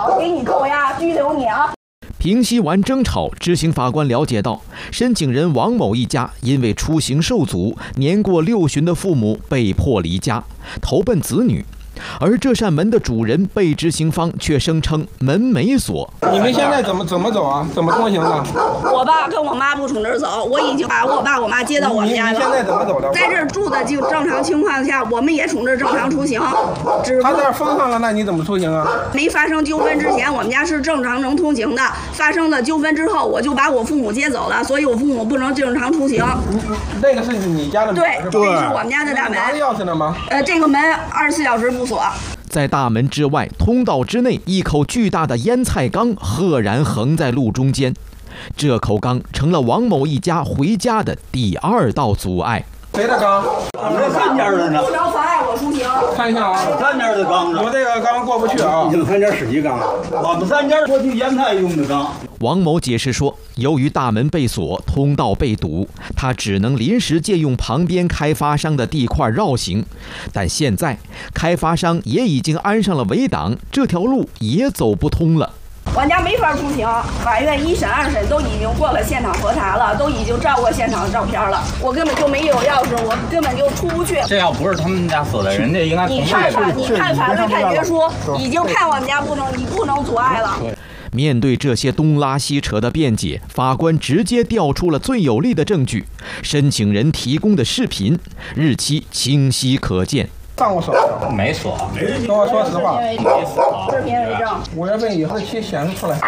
走，给你扣押拘留你啊！ 平息完争吵，执行法官了解到，申请人王某一家因为出行受阻，年过6旬的父母被迫离家，投奔子女。而这扇门的主人被执行方却声称门没锁。 你们现在怎么走啊？怎么通行的？ 我爸跟我妈不从这儿走，我已经把我爸我妈接到我们家了。 你现在怎么走的？ 在这儿住的就正常情况下，我们也从这儿正常出行。 他这儿封上了，那你怎么出行啊？ 没发生纠纷之前，我们家是正常能通行的。发生了纠纷之后，我就把我父母接走了，所以我父母不能正常出行。 那个是你家的门？ 对，这是我们家的大门。 拿着钥匙呢吗？ 这个门24小时不锁。 在大门之外，通道之内，一口巨大的腌菜缸赫然横在路中间。这口缸成了王某一家回家的第2道阻碍。 谁的缸？ 我们这3家人呢。 不能妨碍我出行。 看一下啊 ，3家的缸， 我这个缸过不去啊。 你们3家是一缸，我们3家过去腌菜用的缸。 王某解释说，由于大门被锁，通道被堵，他只能临时借用旁边开发商的地块绕行。但现在开发商也已经安上了围挡，这条路也走不通了。 我家没法出行，法院1审2审都已经过了现场核查了，都已经照过现场照片了，我根本就没有钥匙，我根本就出不去。 这要不是他们家锁的，人家应该你看法律判决书已经判我们家你不能阻碍了。 面对这些东拉西扯的辩解，法官直接调出了最有力的证据，申请人提供的视频，日期清晰可见。 上过锁没锁， 跟我说实话， 没锁。 视频为证 5月份以后日期显示出来。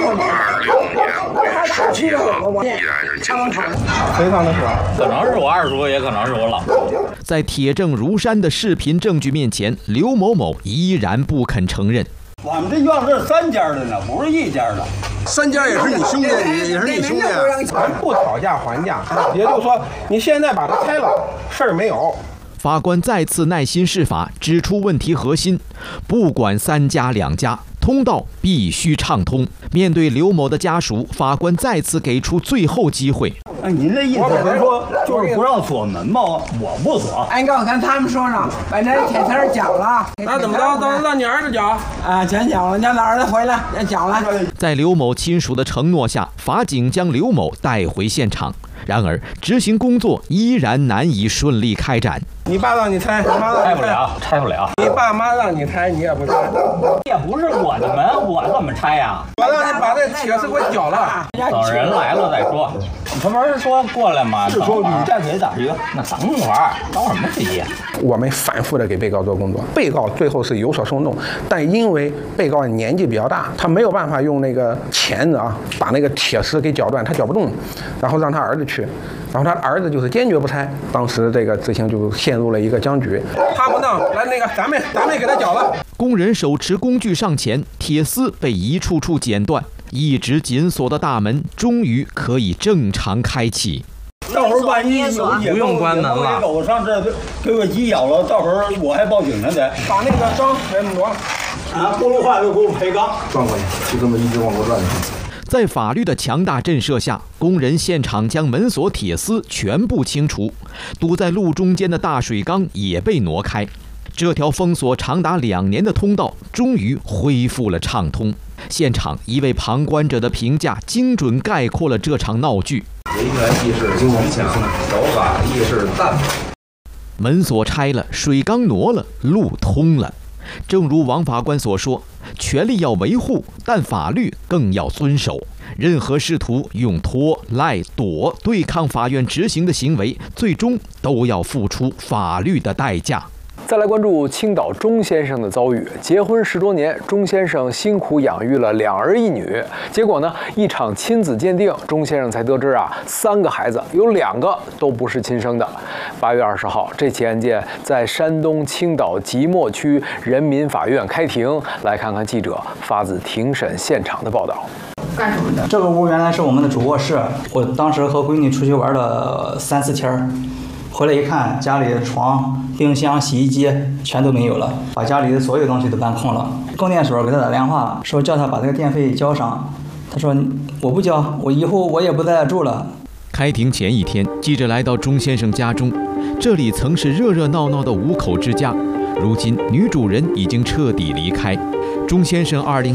谁上的锁？ 可能是我二叔，也可能是我老婆。 在铁证如山的视频证据面前，刘某某依然不肯承认。 我们这院子是3家的呢，不是1家的。 3家也是你兄弟，也是你兄弟。 咱不讨价还价，也就是说，你现在把它拆了，事儿没有。 法官再次耐心释法，指出问题核心：不管3家2家，通道必须畅通。面对刘某的家属，法官再次给出最后机会。 您这意思是说，就是不让锁门吗？我不锁。 俺刚跟他们说上，把这铁条讲了。 那怎么着？都让你儿子讲啊，讲了，让他儿子回来也讲了。 在刘某亲属的承诺下，法警将刘某带回现场。然而，执行工作依然难以顺利开展。 你爸让你拆，你妈让你拆， 拆不了。 你爸妈让你拆，你也不拆。 也不是我的门，我怎么拆呀？ 我让你把这铁丝给我绞了。 等人来了再说。他不是说过来吗？ 是说你站起来打鱼， 那等会儿，等什么急？ 我们反复的给被告做工作，被告最后是有所松动，但因为被告年纪比较大，他没有办法用那个钳子啊把那个铁丝给绞断，他绞不动，然后让他儿子去，然后他儿子就是坚决不拆，当时这个执行就陷入了一个僵局。 他不弄，来那个咱们给他绞了。 工人手持工具上前，铁丝被一处处剪断，一直紧锁的大门终于可以正常开启。 到时候万一不用关门了， 我上这给我急咬了，到时候我还报警呢得。 把那个缸给挪。 不如话就给我赔缸， 转过去，就这么一直往过转。 在法律的强大震慑下，工人现场将门锁铁丝全部清除，堵在路中间的大水缸也被挪开。这条封锁长达2年的通道终于恢复了畅通。现场一位旁观者的评价精准概括了这场闹剧： 人员意识坚强，手法意识淡。 门锁拆了，水缸挪了，路通了。正如王法官所说，权利要维护，但法律更要遵守。任何试图用拖、赖、躲对抗法院执行的行为，最终都要付出法律的代价。 再来关注青岛钟先生的遭遇。结婚10多年，钟先生辛苦养育了2儿1女，结果呢，一场亲子鉴定，钟先生才得知3个孩子有2个都不是亲生的。8月20号，这起案件在山东青岛即墨区人民法院开庭。来看看记者发自庭审现场的报道。 干什么的？这个屋原来是我们的主卧室，我当时和闺女出去玩了3、4天。回来一看，家里的床、冰箱、洗衣机全都没有了，把家里的所有东西都搬空了。供电所给他打电话，说叫他把这个电费交上。他说我不交，我以后我也不在这住了。 开庭前一天，记者来到钟先生家中，这里曾是热热闹闹的5口之家，如今女主人已经彻底离开。钟先生2011